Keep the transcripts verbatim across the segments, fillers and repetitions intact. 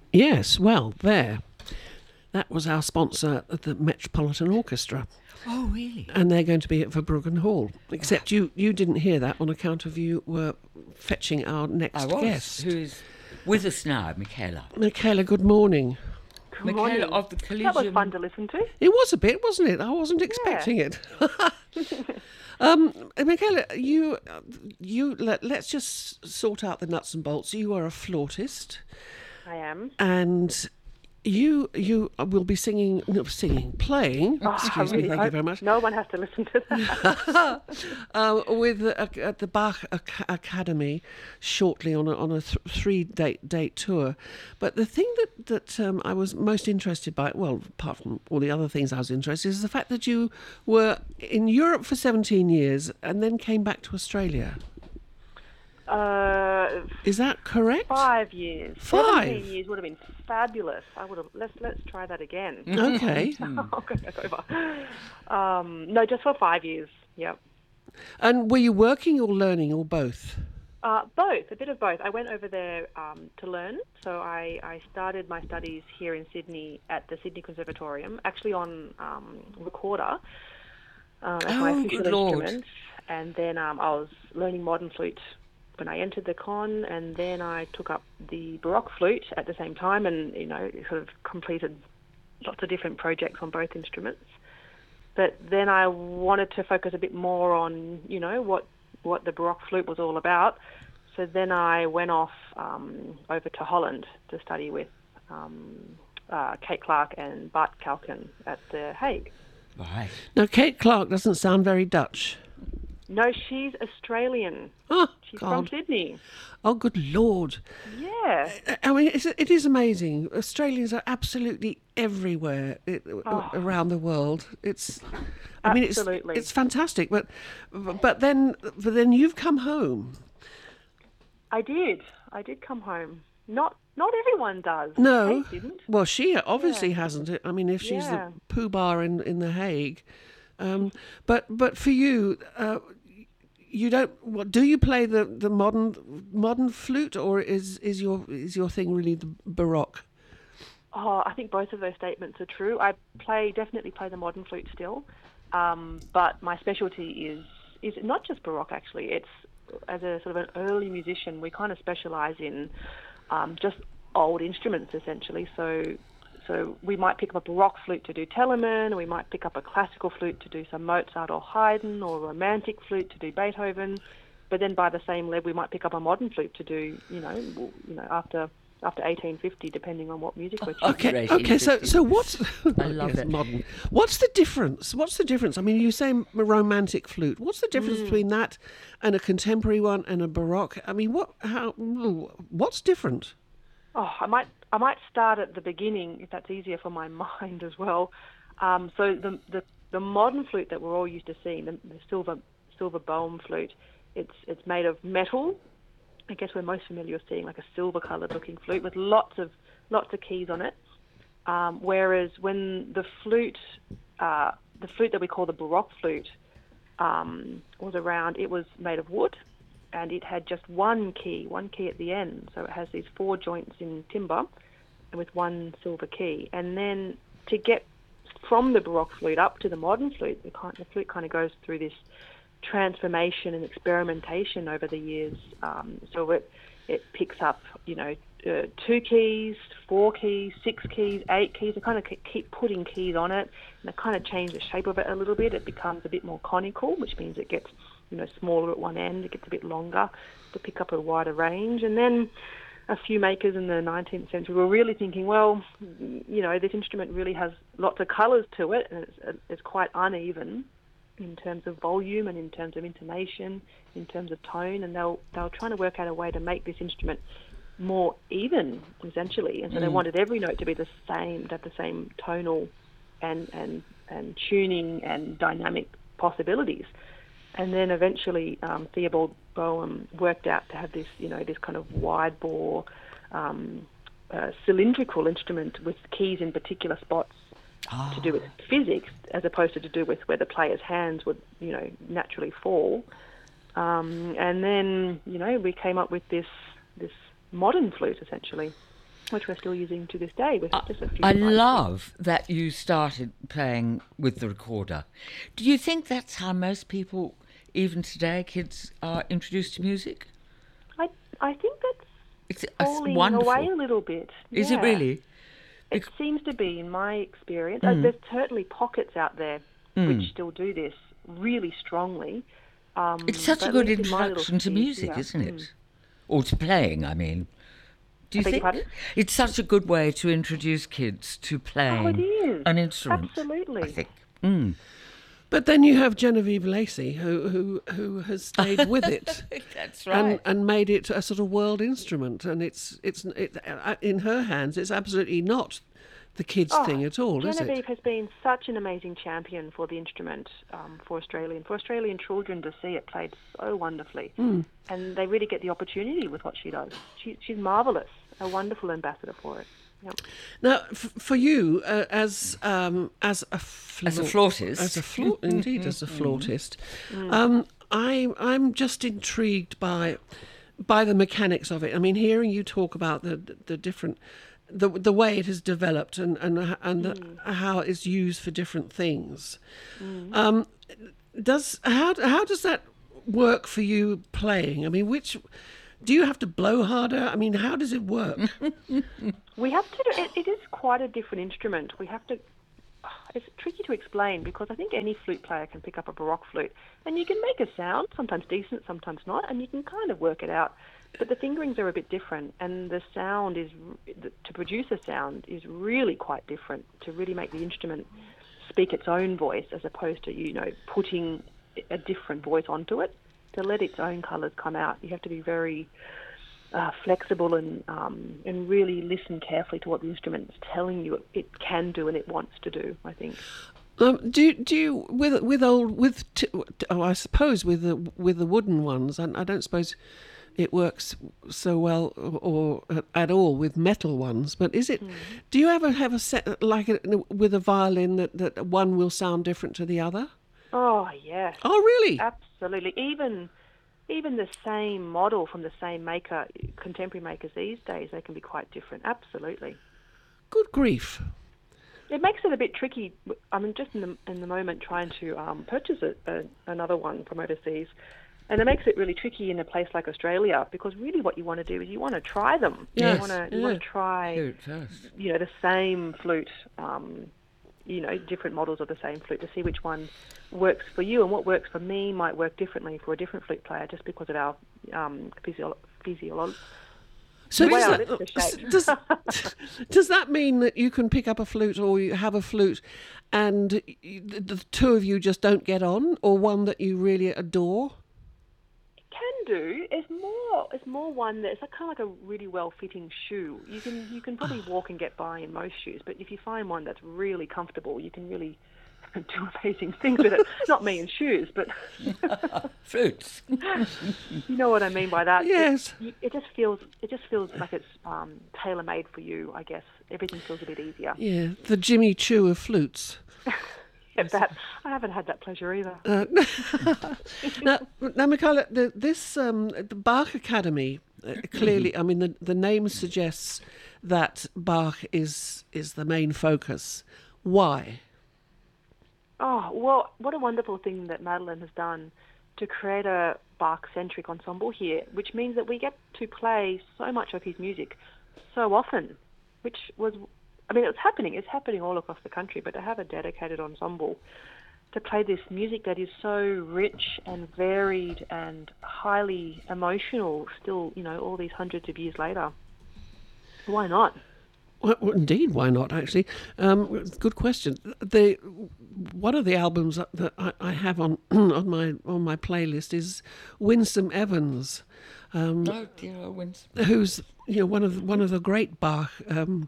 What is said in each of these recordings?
Yes, well, there. That was our sponsor at the Metropolitan Orchestra. Oh, really? And they're going to be at Verbruggen Hall. Except you, you didn't hear that on account of you were fetching our next I was. guest. Who's with us now, Michaela. Michaela, good morning. Good Michaela morning. of the Collegium. That was fun to listen to. It was a bit, wasn't it? I wasn't expecting it. um, Michaela, you, you let, let's just sort out the nuts and bolts. You are a flautist, I am. and you you will be singing, no, singing, playing. Oh, excuse I me, really thank you hope very much. No one has to listen to that. uh, with uh, at the Bach Ac- Academy shortly on a, on a th- three date date tour. But the thing that that um, I was most interested by, well, apart from all the other things I was interested, is the fact that you were in Europe for seventeen years and then came back to Australia. uh, Is that correct? five years. Five? Seventeen years would have been fabulous. I would have. Let's let's try that again. Okay. I'll go back over. Um, no, just for five years. Yep. And were you working or learning or both? Uh, both, a bit of both. I went over there um, to learn. So I, I started my studies here in Sydney at the Sydney Conservatorium, actually on um, recorder um, as my Oh, official good Lord. instrument. And then um, I was learning modern flute when I entered the con, and then I took up the Baroque flute at the same time, and you know, sort of completed lots of different projects on both instruments. But then I wanted to focus a bit more on, you know, what what the Baroque flute was all about. So then I went off um, over to Holland to study with um, uh, Kate Clark and Bart Kalken at The Hague. Right. Now, Kate Clark doesn't sound very Dutch. No, she's Australian. Oh, She's God. from Sydney. Oh, good Lord. Yeah. I mean, it's, it is amazing. Australians are absolutely everywhere it, Oh. around the world. It's, I mean, Absolutely. it's it's fantastic. But but then but then you've come home. I did. I did come home. Not not everyone does. No, Kate didn't. well, she obviously Yeah. hasn't. I mean, if she's Yeah. the poo bar in in the Hague, um, but but for you. Uh, You don't. What do you play the, the modern modern flute, or is, is your is your thing really the Baroque? Oh, I think both of those statements are true. I play definitely play the modern flute still, um, but my specialty is is not just Baroque. Actually, it's as a sort of an early musician, we kind of specialise in um, just old instruments essentially. So. So we might pick up a Baroque flute to do Telemann, or we might pick up a classical flute to do some Mozart or Haydn, or a romantic flute to do Beethoven. But then by the same level, we might pick up a modern flute to do, you know, w- you know, after after eighteen fifty, depending on what music we're choosing. Okay, Great, okay. So, interesting. so what's I love yes, it. modern? What's the difference? What's the difference? I mean, you say m- romantic flute. What's the difference between that and a contemporary one and a Baroque? I mean, what? How? What's different? Oh, I might I might start at the beginning if that's easier for my mind as well. Um, so the, the the modern flute that we're all used to seeing, the, the silver silver Boehm flute, it's it's made of metal. I guess we're most familiar with seeing like a silver coloured looking flute with lots of lots of keys on it. Um, whereas when the flute, uh, the flute that we call the Baroque flute, um, was around, it was made of wood. And it had just one key, one key at the end. So it has these four joints in timber and with one silver key. And then to get from the Baroque flute up to the modern flute, the, kind, the flute kind of goes through this transformation and experimentation over the years. Um, so it it picks up, you know, uh, two keys, four keys, six keys, eight keys. They kind of keep putting keys on it, and they kind of change the shape of it a little bit. It becomes a bit more conical, which means it gets, you know, smaller at one end. It gets a bit longer to pick up a wider range. And then a few makers in the nineteenth century were really thinking, well, you know, this instrument really has lots of colours to it, and it's, it's quite uneven in terms of volume and in terms of intonation, in terms of tone, and they'll they'll trying to work out a way to make this instrument more even, essentially. And so mm. they wanted every note to be the same, to have the same tonal and and and tuning and dynamic possibilities. And then eventually um, Theobald Boehm worked out to have this, you know, this kind of wide bore, um, uh, cylindrical instrument with keys in particular spots Oh. to do with physics, as opposed to to do with where the player's hands would, you know, naturally fall. Um, and then, you know, we came up with this this modern flute, essentially. which we're still using to this day with just a few I devices. love that you started playing with the recorder. Do you think that's how most people, even today, kids are introduced to music? I, I think that's It's, it's falling wonderful. away a little bit. Is it Yeah. really? It seems to be, in my experience. Mm. Uh, there's certainly pockets out there which still do this really strongly. Um, It's such but a at good least in my little introduction to sphere, music, yeah. isn't it? Mm. Or to playing, I mean. Do you I beg your think pardon? it's such a good way to introduce kids to playing Oh, it is. an instrument? Absolutely. I think. Mm. But then you have Genevieve Lacey, who who who has stayed with it. That's And, right. and made it a sort of world instrument, and it's it's it, uh, in her hands. It's absolutely not the kids' Oh, thing at all, is Genevieve it? has been such an amazing champion for the instrument um, for Australian for Australian children to see it played so wonderfully, Mm. and they really get the opportunity with what she does. She, she's marvelous, a wonderful ambassador for it. Yep. Now, f- for you, uh, as um, as a fla- As a flautist. as a flaut, indeed, as a flautist, um, I I'm just intrigued by by the mechanics of it. I mean, hearing you talk about the the different. The, the way it has developed and and and the, how it's used for different things, um, does how how does that work for you playing? I mean, which do you have to blow harder? I mean, how does it work? We have to. It, it is quite a different instrument. We have to. It's tricky to explain because I think any flute player can pick up a baroque flute and you can make a sound, sometimes decent, sometimes not, and you can kind of work it out. But the fingerings are a bit different, and the sound is to produce a sound is really quite different. To really make the instrument speak its own voice, as opposed to you know putting a different voice onto it. To let its own colours come out, you have to be very uh, flexible and um, and really listen carefully to what the instrument is telling you it, it can do and it wants to do. I think. Um, do do you with with old with t- oh I suppose with the with the wooden ones I, I don't suppose it works so well or, or at all with metal ones, but is it? Do you ever have a set like a, with a violin that, that one will sound different to the other? Oh yes. Oh really? Absolutely. Even even the same model from the same maker, contemporary makers these days, they can be quite different. Absolutely. Good grief! It makes it a bit tricky. I mean, just in the in the moment, trying to um, purchase a, a, another one from overseas, and it makes it really tricky in a place like Australia because really, what you want to do is you want to try them. Yes, You want to you yeah. want to try, Hear it first. you know, the same flute. Um, you know, different models of the same flute to see which one works for you, and what works for me might work differently for a different flute player, just because of our um, physio- physiology. So The way does our that, lips are shaped. does, does that mean that you can pick up a flute or you have a flute and y- the, the two of you just don't get on, or one that you really adore? Can do. It's more. It's more one that's like, kind of like a really well-fitting shoe. You can you can probably walk and get by in most shoes, but if you find one that's really comfortable, you can really do amazing things with it. Not me in shoes, but Flutes. you know what I mean by that. Yes. It, it just feels. It just feels like it's um, tailor-made for you. I guess everything feels a bit easier. Yeah, the Jimmy Choo of flutes. Except that I haven't had that pleasure either. Uh, now, now, Michaela, the, this um, the Bach Academy uh, clearly. I mean, the the name suggests that Bach is is the main focus. Why? Oh, well, what a wonderful thing that Madeline has done to create a Bach-centric ensemble here, which means that we get to play so much of his music so often, which was, I mean, it's happening. It's happening all across the country, but to have a dedicated ensemble to play this music that is so rich and varied and highly emotional still, you know, all these hundreds of years later, why not? Well, well, indeed, why not? Actually, um, good question. The one of the albums that I, I have on on my on my playlist is Winsome Evans, um, Oh dear, I wins. who's you know one of the, one of the great Bach um,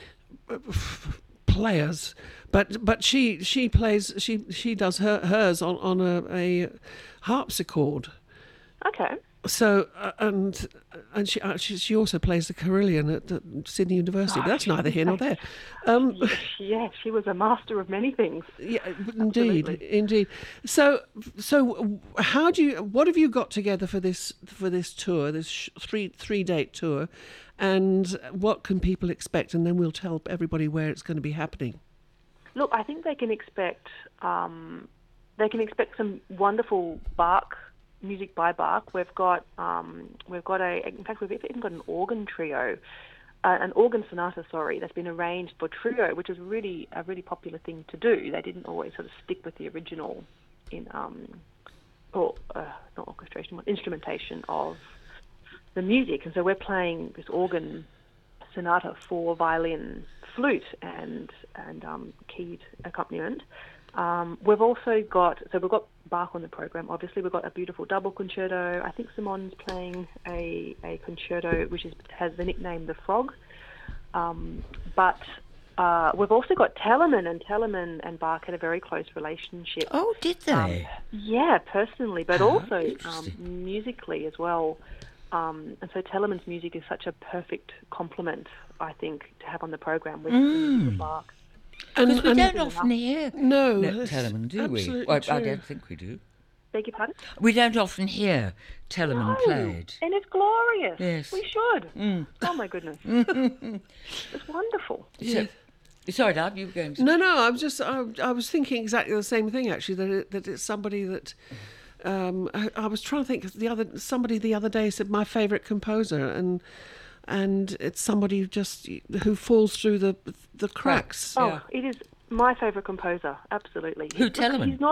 players. But but she she plays she she does her hers on on a, a harpsichord. Okay. So uh, and and she, uh, she she also plays the carillon at, at Sydney University. But that's neither here nor there. Um, Yeah, she was a master of many things. yeah, indeed, Absolutely. indeed. So so how do you? What have you got together for this for this tour? This sh- three three date tour, and what can people expect? And then we'll tell everybody where it's going to be happening. Look, I think they can expect um, they can expect some wonderful Bach music by Bach. We've got um, we've got a in fact we've even got an organ trio, uh, an organ sonata, sorry, that's been arranged for trio, which is really a really popular thing to do. They didn't always sort of stick with the original in um, or uh, not orchestration, but instrumentation of the music, and so we're playing this organ sonata for violin, flute, and and um, keyed accompaniment. Um, we've also got so we've got Bach on the program. Obviously, we've got a beautiful double concerto. I think Simone's playing a, a concerto which is has the nickname the Frog. Um, but uh, we've also got Telemann, and Telemann and Bach had a very close relationship. Oh, did they? Um, yeah, personally, but Oh, also um, interesting. musically as well. Um, and so Telemann's music is such a perfect complement, I think, to have on the program with, Mm. with Bach. Because we and- don't often hear No, no, that's Telemann, do we? absolutely Well, I true. don't think we do. Beg your pardon? We don't often hear Telemann No, played. and it's glorious. Yes. We should. Mm. Oh my goodness, it's wonderful. So, sorry, Dad, you were going to... No, no. I was just I, I was thinking exactly the same thing actually. That it, that it's somebody that um, I, I was trying to think. The other somebody the other day said my favourite composer, and and it's somebody who just who falls through the the cracks. Oh, Yeah. it is my favourite composer. Absolutely. Who, He's- Telemann? He's not